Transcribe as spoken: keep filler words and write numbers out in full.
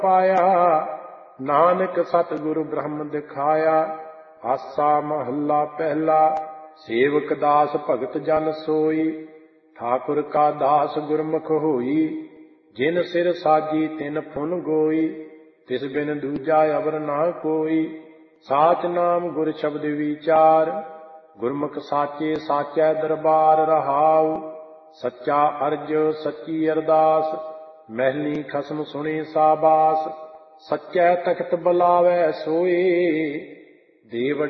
ਪਾਇਆ। ਨਾਨਕ ਸਤਿਗੁਰੂ ਬ੍ਰਹਮ ਦਿਖਾਇਆ। ਆਸਾ ਮਹੱਲਾ ਪਹਿਲਾ। ਸੇਵਕ ਦਾਸ ਭਗਤ ਜਨ ਸੋਈ। ਠਾਕੁਰ ਕਾ ਦਾਸ ਗੁਰਮੁਖ ਹੋਈ। ਜਿਨ ਸਿਰ ਸਾਜੀ ਤਿਨ ਪੁਨ ਗੋਈ। ਤਿਸ ਬਿਨ ਦੂਜਾ ਅਵਰ ਨਾ ਕੋਈ। ਸਾਚ ਨਾਮ ਗੁਰ ਸ਼ਬਦ ਵਿਚਾਰ। ਗੁਰਮੁਖ ਸਾਚੇ ਸਾਚੈ ਦਰਬਾਰ ਰਹਾਉ। ਸੱਚਾ ਅਰਜ ਸੱਚੀ ਅਰਦਾਸ। ਮਹਿਲੀ ਖਸਮ ਸੁਣੇ ਸਾਬਾਸ। ਸੱਚੈ ਤਖਤ ਬੁਲਾਵੈ ਸੋਈ। ਦੇਵ